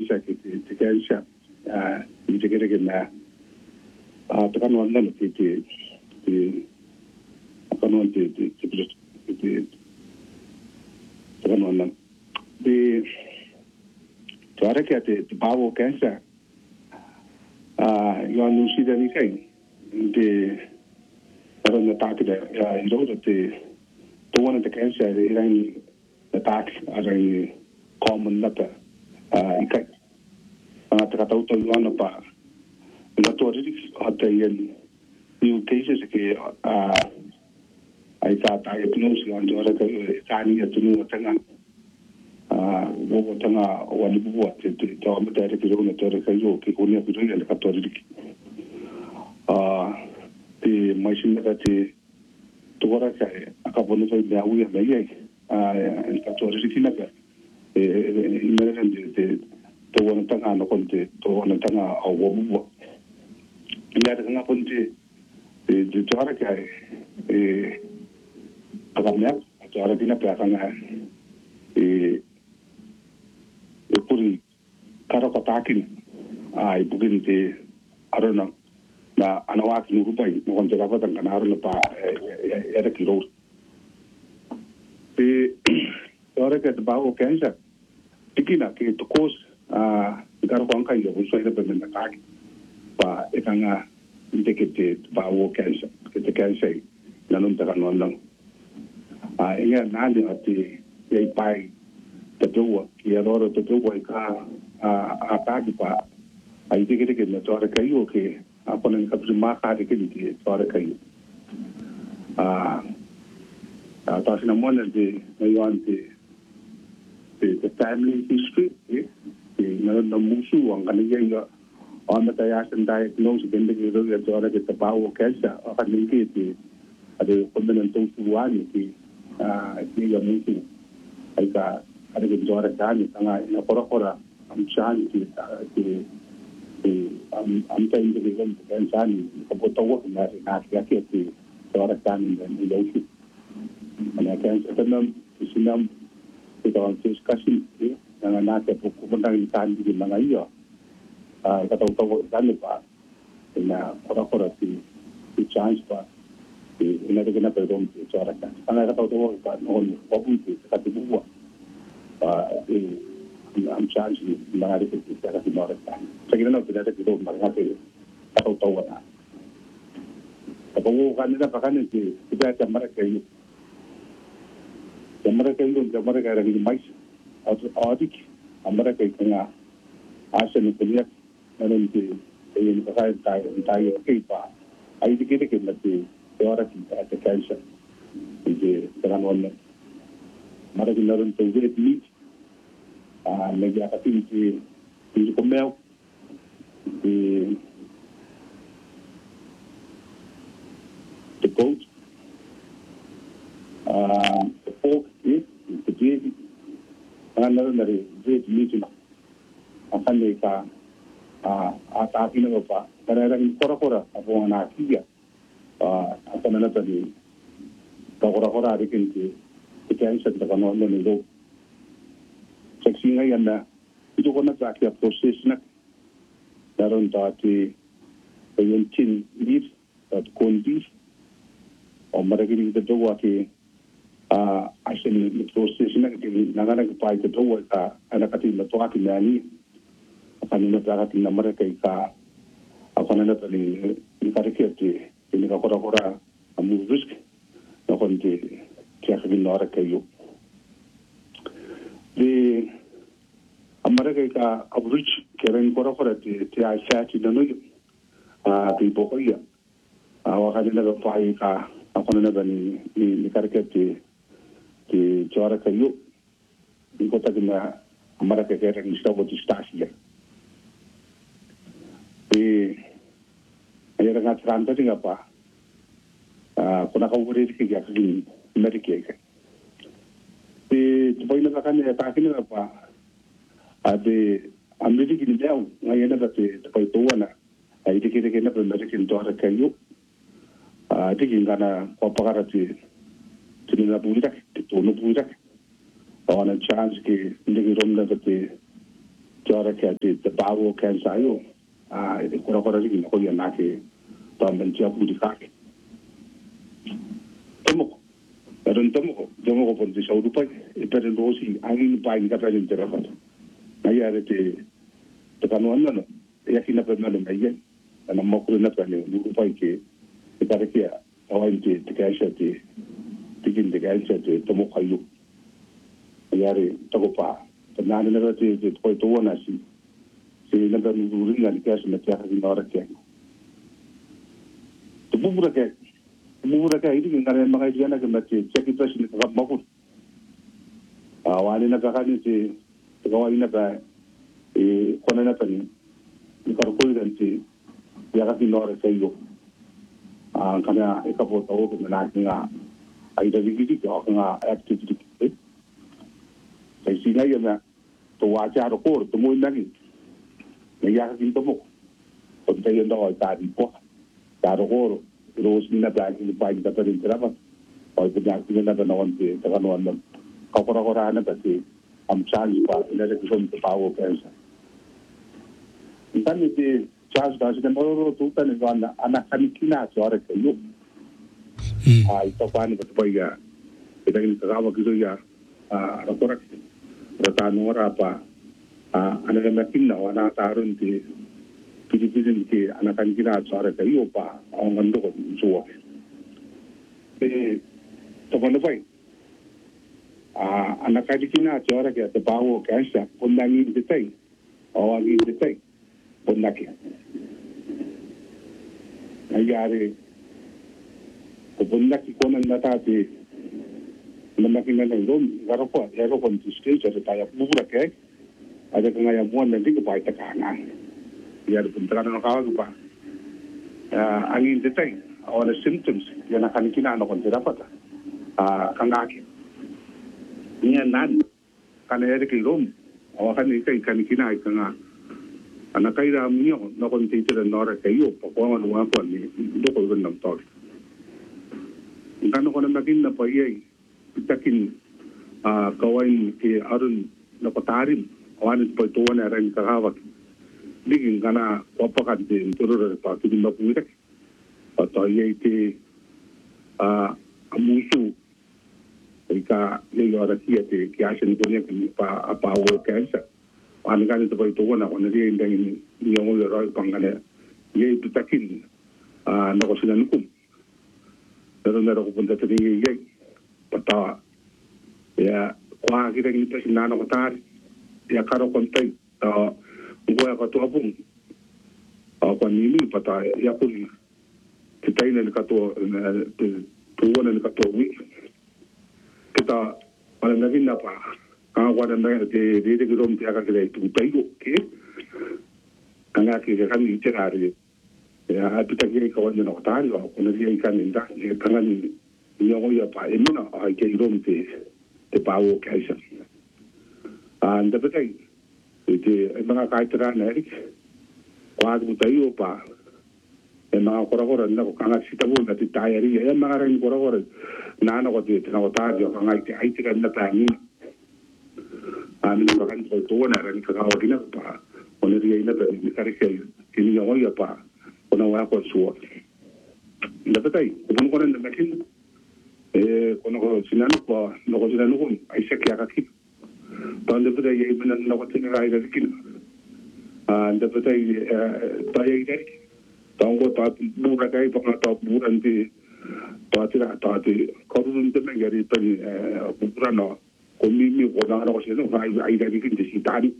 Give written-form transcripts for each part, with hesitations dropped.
cancer the cancer integrated na to kan wala the kan wala the kan wala the Tuara ke te bawo cancer yo nu si da ni kai de pero na ta de ndo de to one the cancer iran attack ara common na ta ikai ta ta to yo na pa na to ri ata yen new cases ke ai ta diagnose on Tuara ke ta ni atu no tanga wo tanga wani buwa te to ma ta ke ro na to ke yo ke ko ni ku ri ka to ri te mai sin da te to ora ka aka bono sai da wi da ye ka to ri ki na ka me ren de to wona tanga no kon te to wona tanga a wo buwa ya da nga kon te de to ora ka aka me to ora dina pa tanga puri karo katakin ai bugin te arona na anawak nu rupai no kon jaga patang kana arona pa era kilo te ora ke bawo cancer tikina ke to kos karo kon kai yo so ina ben na kaki pa etanga indicate bawo cancer ke cancer na non ta non lang inga na ni ati yai pai tetua ki adoro tetua ka ataki pa ai dike na tore kai o ke apone ka prima ka dike ni tore kai ta sina mona de yon the family history na musu ang kaniyay on the diagnosis diagnose gende ke ro ya tore ke tabawo cancer ka ni ke ti ade konden to suwani ki ya musu ai ka ada gejora kan tanga ina kora am chan ki am tain de gen kan chan ko botawo na ya ke ti jora kan ni lo ki ana kan tanam sinam kita on discussion ni na na ke ko benda ni kan di mana iyo ka tawo kan pa ina kora ti chance pa ina de na perdon ti jora kan ana ka tawo ka no ko ti ka ti buwa I'm charging mga rito sa Timor-Leste. Sa ginawa sila dito marami taw-tawa na. Kapag kanila pa kanil si jamara kayo. Jamara rin mais audit. Jamara kayo nga asa ni kuliyak nanon si yung kakain tayo kay pa ay dikit-dikit na si Teora at the cancer. Hindi karanwan na. Marami na rin sa wet meat. Nag-iakatin si kumel, the goat, the pork, the baby, another wet meat. Akan ka atakin na pa. Karang kora ako ang nakiya. Akan na natin kora rikin si cancer na kanon na nilo. Seksi ngayon na ito ko na sa aking proses na daron dati yung tin beef at corn beef o maragin ito daw aki asin proses na nanganag pa ito daw anak atin na to akin nani kanina sa atin na maragay ka ako na natin yung karikit yung kakora amu risk na kundi kaya kabinara kayo the America ka average keren kora ti ai sati no ti bokoya awa kanila ga pai ka ako na ni karket ti jora kayo di kota na America keren sta bo ti stasia ayara nga tranta tinga pa kuna ka uri ki ga ki America Tupoy na kanila takin na pa ade amiri gini daw ngayon na dati tupoy tuwa na ay dikit na American dollar kayo dikin kana papakarati tinila buirak tuno buirak on a chance ki ndigi rom na dati Jora ke te bawo kan sayo e kora ri ko ya na ke to men tia pu di ka tomo tomo ko pon di so du pa e per lo si angin pa ni ka per intera pa na ya te kanu no ya kina per no mai ya na mo ko na pa ni du pa ke e ka ke ya awai te ka sha te tikin te ka sha te tomo khayu ya re to ko pa na na na te ko to na si si na ba ni du ringa ni ka sa na ka ni na ra ke to bubura ke ini ngare magai dia na ke mate cheki pesi ni ka maku wani na ka ni te ka wani na ba kona na pani ni ka ko ida ti ya ka ni no ra ke yo kana e ka po to na nga ai da vigi ko nga activity sai si na ya na to wa cha ro ko to mo na ni ya ka ni to mo to te yo no ta di ko ta ro ko Rose na ba ni ba ni ta rin traba o ko ja ki na na on te ta no an ka ko ra na ba ti am charge pa ina de ko te pa o pensa intan ni charge da se mo to ta ni ga ana kanikina so ra ke yo ai to pa ni ba to ya ita ni ka ba ki so ya ra ko ra ta no ra pa ana na kinna wana ta run ti Pilipin ke anak kina cara kayu pa ang ando ko suwa. To mana pai? Anak kina cara ke te bawo kansa kondangi detai. Awagi detai. Kondaki. Ayare ko kondaki konan nata te namaki na rom garoko ero kon stage sa taya bubura ke ada kaya muan nanti ke pai takanan. Ya ada bentar na kawan pa angin detay or symptoms yan ang kanikina ano kon dapat kangaki niya nan kanere kay rom o kanikay kanikina ay kanga anakay ram niyo no kon titira nora kayo pakuan wa kon ni do ko gun to ngano ko na magin na pa yey itakin kawain ke arun na patarin awan po to na ren kahawat Digin kana wapakan din turun pa tudin mapuirak atau yaitu amusu ika lego ada kia te kiasan punya pa apa awal kansa wan kan itu itu wana wana dia indang nyongo roi pangane yaitu takin na ko sila nukum pero na ko punta tadi yai pata ya kwa kita ni pesi nana ko tar ya karo kontai Gua kata apung, apa ni pata ya pun kita ini kata tuan ini kata wi kita paling lagi napa kalau ada yang di gerom tiada kita itu tahu ke angga kita kan itu hari ya kita kira kawan yang nak tahu lah kalau dia ikan indah kan yang orang apa ini na kita gerom te bawa kaisa anda betul itu mga kaitera na erik wag mo tayo pa mga kora na ko kanga sitabu na ti tayari mga rin kora na ano ko dito na ko tayo kanga ay tikan na tani amin ko kan to na rin ka na pa ono ri na ba ni kare ke kini yo ya pa ono wa ko suo na patay kung ko rin na makin kono ko sinano ko no ko sinano ko ay sakya ka kip Tanda pada ia benar nak tengah raya dari kini. Anda pada taya ini, tanggo tak bukan kaya pakai tak bukan di tak korun itu menjadi pen bukan no komimi orang orang sini raya dari kini di tadi.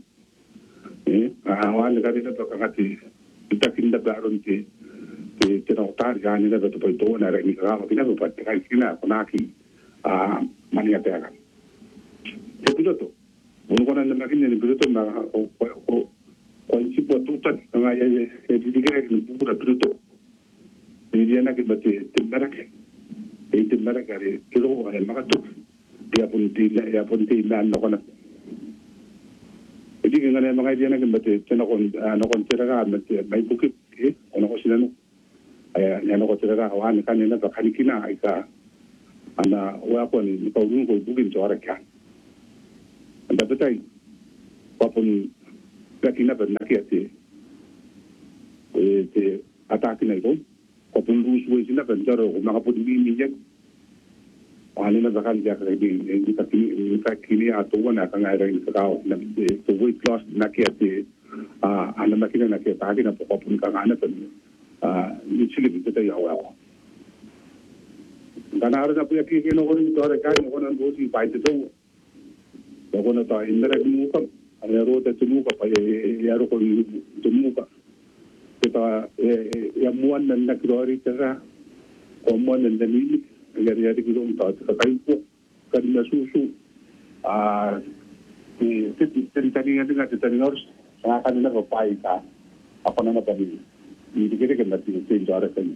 Awal kali itu pakai kita kinda barun di tidak tahu kan ini betul betul nak ini kalau kita buat kaya kini konaki mani ada kan. Itu tu. Mungkin anda makin ni berutu na kunci buat tengah ya dikira ni bukan berutu. Dia nak berarti timbarak hari kilo ada makan tu dia pun tidak nak nak. Jadi dengan yang makan dia nak berarti nak cerita berarti baik bukit nak sinan. Yang nak cerita awan kan ini nak kanikina ika ana wapun kau dulu kau bukin cara kan. Anda betul, walaupun Lakina ba nakia te ataki na iko. Ko pundu suwe sina ba ndaro ko makaputi minyak. Ano na bakal dia kaya di kini ato na kang ay rin sa tao na the weight loss nakia te ano makina nakia taki na pokopun kang ana tan nichili bita yawa. Ganaro na puya kiki no ko ni to re kai no ko nan dosi pai te to. Ko na ta indra mu ka ana ro te mu ka pa ya ro ko mu ka. Kita ya muan nan nakrori tera ko muan nan ni Jadi kita minta terkait kerana susu tadi dengan harus akan ada berpaika apa nama tadi ini kita kena tinggal kan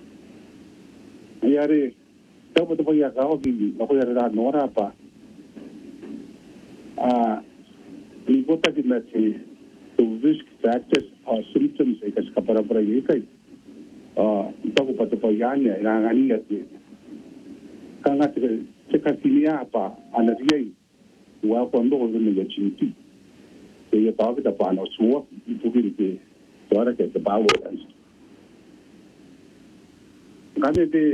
ya re tahu betul ya kau gini aku ada nora apa ini kota kita sih risk factors or symptoms ikas kapara-para ini kai tahu betul ya yang ini ya kanga tekatinia apa anaria wa kwando ko ne chinti e ya ta ka pa no suwa ipugi ke tora ke ta bawo kan ngade de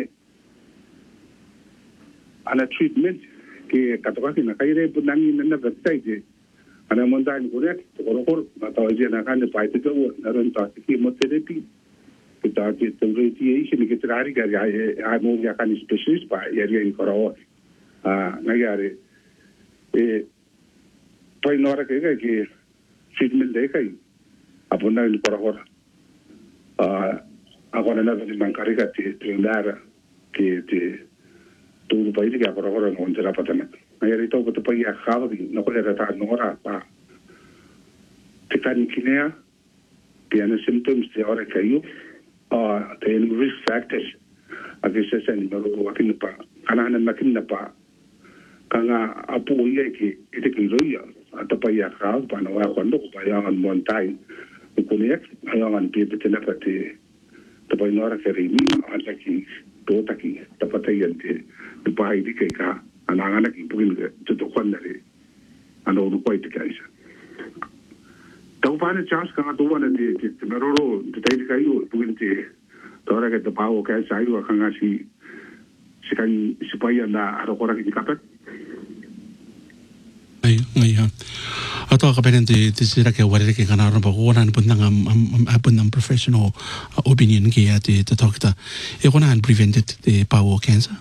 ana treatment ke katoka ke na kaire punangi na website je ana monda ni korek to ko na ta je na kan pa ite ko na ron ta chemotherapy kita kita radiation kita hari gari mo ya kan specialist pa ya ri in koro nagare pai nora ke treatment de kai apuna il koro agora na de bankari ka te ndara ke te tu pai de ka koro no ndera patana nagare to ko pai ya khawi no ko era ta nora pa te kan kinea ke ana symptoms de ora kayu the risk factors agisa sa ni bago wakin pa kana makin na pa kanga apu ye ki ite ki roya ata pa ya ka pa na wa kwando pa ya an montai ko ne ayangan pe pe na pa te pa inora ke ri ni ata ki to ta ki ta pa te yente tu pa idi ke ka ananga na ki pugin to to kwanda re ano no ko ite kaisa tau pane chance kanga to wana de meroro de tai kai o puinte tora ke te pau ke sai o kanga si kan si pai na aro kora ki kapet ai ha ato ka penente te sira ke ware ke kana ro ba ko na pun professional opinion ke ya te doctor e kona an prevented the pau cancer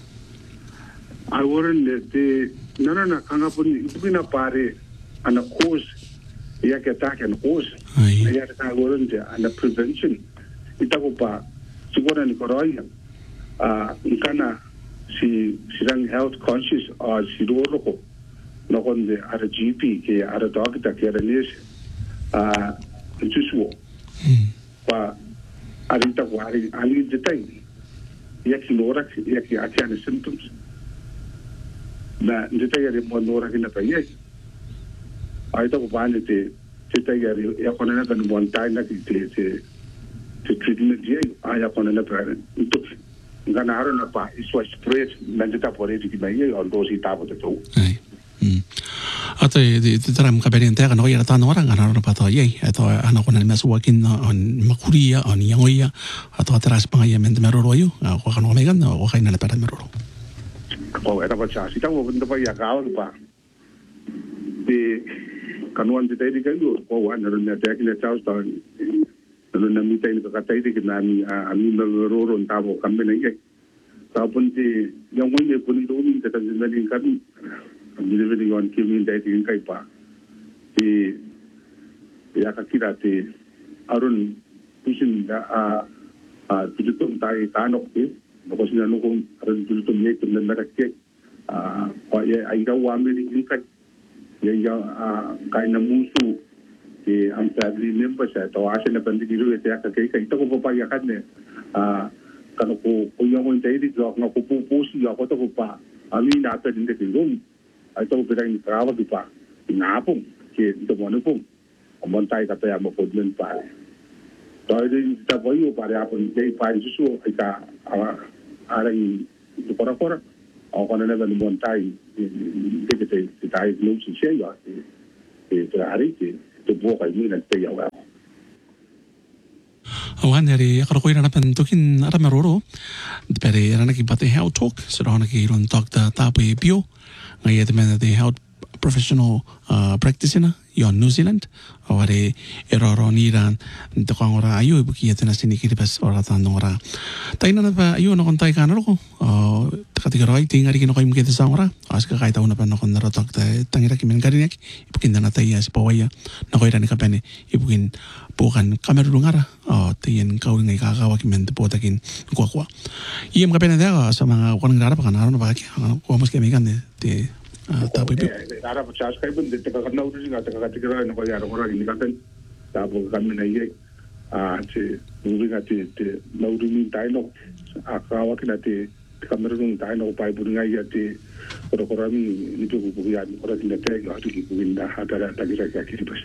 I wouldn't the na kanga pun ipina pare ana cause ya ke attack and cause ya ta warrant and prevention ita ko pa siguro ni koroya kana si rang health conscious or si rolo ko no kon de ara GP ke ara doctor ke ara nis jusuo pa arita ko ali detai ya ki lora ya ki atia symptoms na detai ya mo lora kina pa ye ai to bani te ya ya kona na kan bon tai na te treatment je ai kona na pa to ngana haro na pa iswa spread na ta pore ti mai on dosi ta bo to ai ato de tram ka beren ta no ya ta no ra ngana pa to ye ato ana kona mes working on makuria on yangoya ato atras pa ya men mero royo ko kana me gan o kaina na para mero ko era pa cha si ta mo ndo pa ya ka pa de kanuan de tadi kan ko wan na te ki na chau sta na mi tai ka tai ki na mi na ro ro ta bo kam ne ye ta pun ti yang mo ye pun do mi ta na ni kan mi de ni on ki mi dai ti kai pa ti ya ka kira te arun pusin da tu tu tai ta no ki ko sina no ko arun tu tu ye tu na na ke ko ye ai ga wa mi ni kai ya kaina musu ke am family members to asena bandi diru ete ka kai kai to ko pa ya kan ne kana ko yang mo dai di jo na ko pu si ya ko to pa ami na ta dinde ke rum ai to pe dai trawa di pa na pum ke to mo no pum mon tai ka ta mo ko men pa to ai ta boyo pa ya pun dai pa su ai ka ara i to para o kana ne ban mon tai que te diagnosis ya te hari que te po kai mina te ya wa Awan dari kalau kau ira pentukin ara meroro, dari ara nak ibate health talk, sudah nak iron doctor tapi bio, ngai itu mana the health professional practitioner yon New Zealand, awari eroro niran, untuk orang ayu ibu kia tu nasi ni kiri pas orang tandong orang. Tapi nana pa ayu nak kontai kan roko, ketika roi tinggal di kino kau mungkin tu sang orang, aska kai tahu napa nak kontai rotak tu tangira kimen kari nek, ibu kinda nata iya sepawaya, nak kau ira ni kapene, ibu kin bukan kamera ngara, tiyan kau ngai kakawa kimen tu potakin kuah. Iya kapene dah sama orang ngara pakan aron apa kaki, kau mesti kemikan deh. Tapi ada percaya sekali pun dekat kerana udah juga dekat kira nak kaya orang ini kan tapi kami naik si mungkin nanti mau diminta no akawa kita nanti kamera minta no pai pun ngai nanti orang ini itu bukan orang tidak tahu itu bukan ada kira kiri pas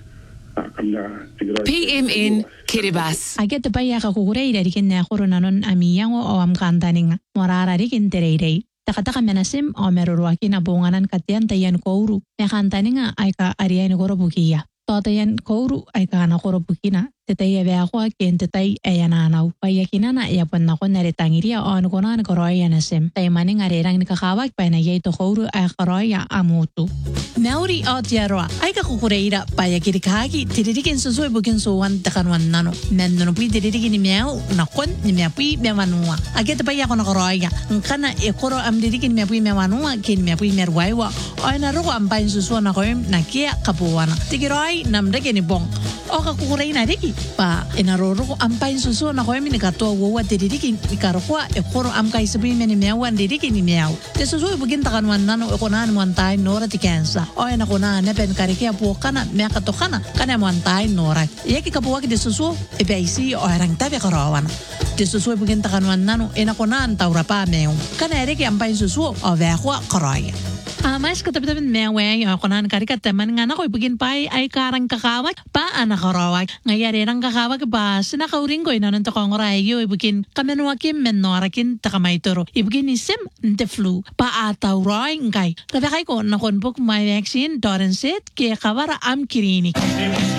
PMN Kiribati. Ake te pai aka kukurei dari kena korona non amiyango o am kantaninga morara di kinterei. Takataka menasim o meruruaki na bunganan katian tayan kouru. Mekantaninga ay ka ariyan korobukiya. Totayan kouru ay ka na korobukina. Tetaya beakwa ken tetay ayananaw. Payakinana yapon na ko naritangiriya o anukunan koroya nasim. Tay maning arirang nikakawag pa na yay to kouru ay koroya amutu. Nauri o tiarwa ay kakukureira payakirikagi tiririkin susoy bukin suwan takanwan nano. Nandun pui tiririkin ni miyaw nakon ni miyapui miyawanua. Agad pa yako na koroya. Nkana ekoro am dirikin miyapui miyawanua kin miyapui miyarwaiwa. O naruko am pain susuan na koyom na kia kapuwana. Tigiroy namdake ni bong. O kakukureina riki. Pa inaroro am pain susu na koy mini kato wo tiririkin ikarokwa ekoro am kai sabi meni mewan dirikin ni meaw te susu bugin takanwan nano ekonan montai nora tikensa o ena kona ne pen karikia po kana me kato kana montai nora yeki kapuwa ki de susu e beisi o erang tabe karawan te susu bugin takanwan nano ena kona taura pa meu kana ereki am pain susu o vekwa karaya. Mas katabi-tabi mewe ako na karikat teman nga na ko ibigin pa ay karang kakawag pa anak karawag ngayari rang kakawag pa sinakauring ko ina nito kong rayo ibigin kamenwakim menorakin takamaitoro ibigin isim nte flu pa ataw roy ngay kabakay ko na konpok may vaccine dorenset kaya kabara am kirinik.